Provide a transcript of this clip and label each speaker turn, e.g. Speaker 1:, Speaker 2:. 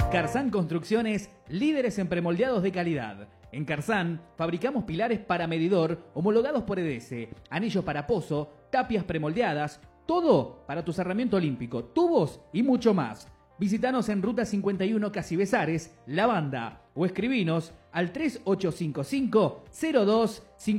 Speaker 1: Carzán Construcciones, líderes en premoldeados de calidad. En Carzán fabricamos pilares para medidor homologados por EDESE, anillos para pozo, tapias premoldeadas, todo para tu cerramiento olímpico, tubos y mucho más. Visítanos en Ruta 51 Casi Besares, La Banda, o escribinos al 3855 02